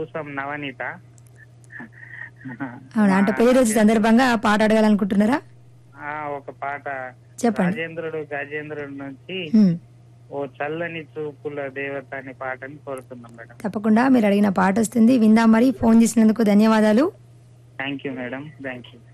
పూసం నవనీత. అవునా, అంటే పెళ్లి రోజు సందర్భంగా ఆ పాట అడగాలనుకుంటున్నారా? ఒక పాట చెప్పండి. గజేంద్రుడు నుంచి హ్మ్. ఓ చల్లని చూపుల దేవత అనే పాటని కోరుతున్నాం మేడం. తప్పకుండా మీరు అడిగిన పాట వస్తుంది, విందాం. మరి ఫోన్ చేసినందుకు ధన్యవాదాలు. Thank you madam, thank you.